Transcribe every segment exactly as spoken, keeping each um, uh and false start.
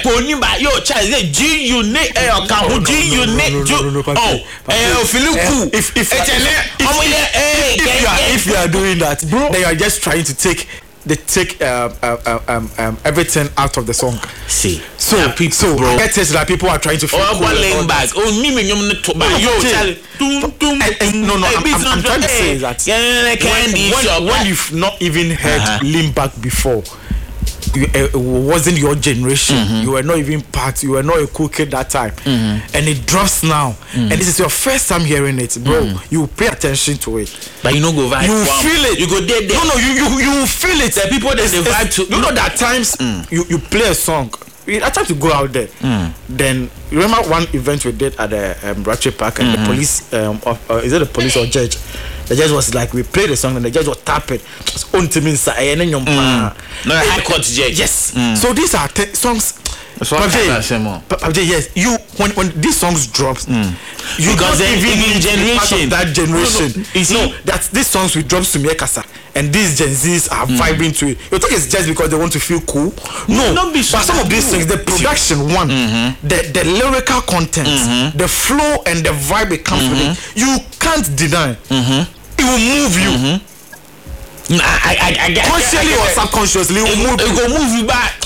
Poniba, yo, child, G unit, eh, account, G unit, oh, eh, Philip, if if if you are doing that, bro, then you are just trying to take. They take um, um, um, um, everything out of the song. See, so yeah, people, so bro. get it that people are trying to. Oh, one laying back. Oh, me, me, me, me, yo, Charlie. No, no, I'm, I'm, I'm trying to say that when, when, when you've not even heard uh-huh. lean back before. You, uh, it wasn't your generation. Mm-hmm. You were not even part. You were not a cool kid that time, mm-hmm. and it drops now. Mm-hmm. And this is your first time hearing it, bro. Mm-hmm. You pay attention to it, but you know go vibe. You feel it. You go there. No, no, you you you feel it. The people that they vibe to. You know that times mm. you you play a song. At times you go out there. Mm. Then you remember one event we did at the um, Ratchet Park, and mm-hmm. the police, um, of, uh, is it the police or judge? The judge was like, we played the song and the judge was tapping. It's on to me inside. No, high court judge. Yes. Mm. So these are te- songs. Pavjay, yes. You when when these songs drops, mm. you because they even generation that generation. No, no. You see, no, that these songs we drop to Miekasa, and these Gen Zs are mm. vibing to it. You think it's just because they want to feel cool? No, no but some of these things, the production one, mm-hmm. the the lyrical content, mm-hmm. the flow and the vibe it comes mm-hmm. with it, you can't deny. Mm-hmm. It will move you. Mm-hmm. I, I, I, I get consciously or subconsciously, it will move. It will move you back.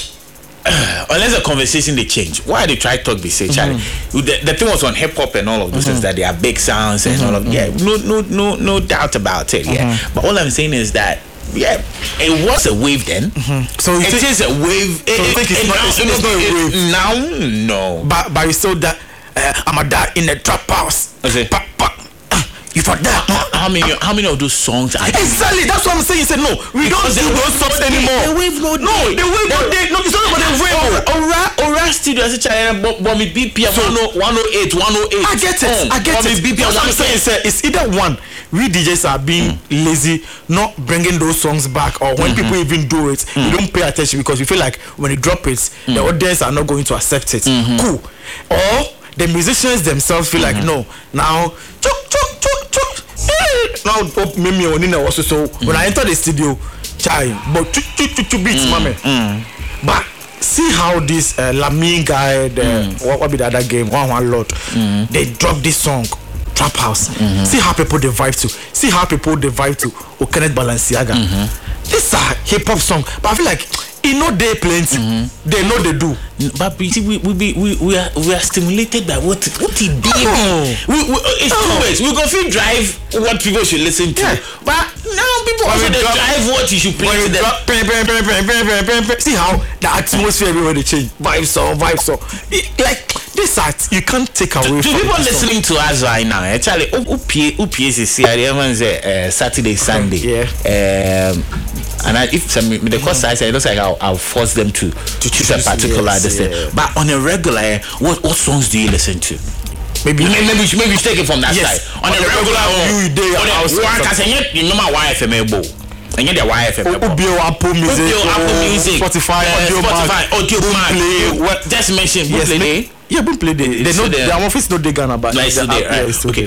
Uh, unless the conversation they change. Why they try to talk be say mm-hmm. the, the thing was on hip hop and all of those mm-hmm. things that they are big sounds and mm-hmm. all of yeah no no no no doubt about it yeah mm-hmm. but all I'm saying is that yeah it was a wave then mm-hmm. so it think, is a wave so it, think it's, it, not, now, it's, it's not a wave now no but but you still that uh, I'm a dad in the trap house pa, pa, uh, you for that how, how many how many of those songs are exactly that's what I'm saying. You said no we because don't do those songs anymore. The wave no no the wave no day no it's not about the wave. Ora Ora studio as a child but me B P M one oh eight one oh eight I get it I get it. That's what I'm saying sir. It's either one we D Js are being mm. lazy not bringing those songs back or when mm-hmm. people even do it mm. we don't pay attention because we feel like when you drop it mm. the audience are not going to accept it mm-hmm. cool or the musicians themselves feel mm-hmm. like no now chuk chuk chuk chuk now up me me on in also so mm. when I enter the studio chai but chuk chuk chuk chuk beats mm. mama mm. but see how this uh, Lamin guy the mm. what, what be the other game one one lot mm. they drop this song Trap House mm-hmm. see how people they vibe to see how people they vibe to or Kenneth Balenciaga mm-hmm. this are hip hop song but I feel like you know they plenty mm-hmm. they know they do but you see we we be we, we are we are stimulated by what what he did oh. we, we, it's oh. two ways we go feel drive what people should listen to yeah. but now people when also they drop, drive what you should play to them drop, bang, bang, bang, bang, bang, bang, bang, bang. See how the atmosphere everywhere they change vibe song vibe song it, like this art you can't take away to, from to people listening song. To us right now actually U P S C uh, Saturday Sunday yeah um and I, if some the course I say it looks like I'll, I'll force them to to choose a particular yes, this yeah. but on a regular what what songs do you listen to? Maybe maybe maybe maybe, maybe take it from that yes. side on, on a regular you day one can say you know my Y F M able and you the Y F M Ubio Apple Music Apple Music Spotify uh, Spotify Audio Play what just mention yes, play yeah, we play the they know their office not they Ghana but like there, right? Okay.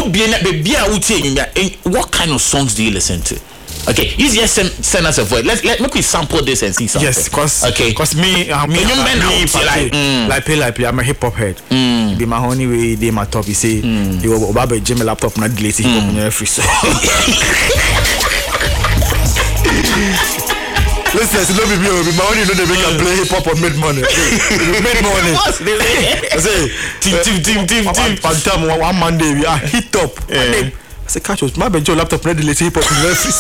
What kind of songs do you listen to? Okay, you just send, send us a voice. Let's let me sample this and see something. Yes, cause okay, cause me, uh, me, you uh, men me, out like, mm. like play, like play. I'm a hip hop head. Mm. Be my honey way, they my top. You say, mm. you go about Jimmy laptop not delete hip hop on your free. So. Listen, it's not be me. Be my honey. You know they make a play hip hop on mid money. Mid money. I say, team, team, team, team, team. One time, one Monday we are hit up. I said, catch us. My bench laptop not delete hip hop on your free.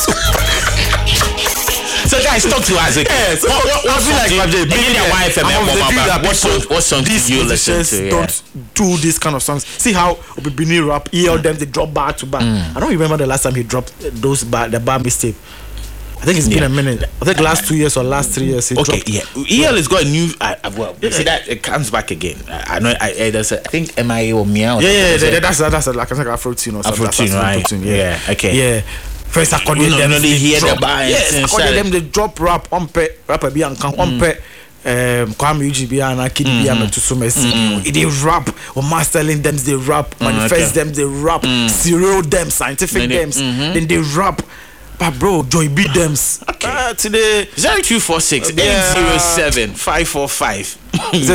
So guys, talk to us. Yes. What, what, what I feel like you, being your wife and what, what song? What song do you listen to? Yeah. Don't do this kind of songs. See how Obibini rap. E L mm. them they drop bar to bar. Mm. I don't remember the last time he dropped those bar the bar mixtape. I think it's been yeah. a minute. I think last two years or last three years. He okay, dropped. yeah. E L has got a new. Uh, well, you see that it comes back again. I, I know. I, I, there's a, I think M I A or Mia. Or yeah, yeah. That, that's that's like I think Afro tune or something. Afro tune, right? Afro-tune, yeah. yeah. Okay. Yeah. First, according no, them, no, they hear drop, the bar. Yes, according them, they drop rap on pe rapper be and can on pe. Um, Kwame U G B and Kid B and to some extent, they rap or mastering them, they rap, manifest them, they rap, serial them, scientific them, then they rap. But bro, Joy B Dems. Okay. Uh, today zero two four six eight zero seven five four five.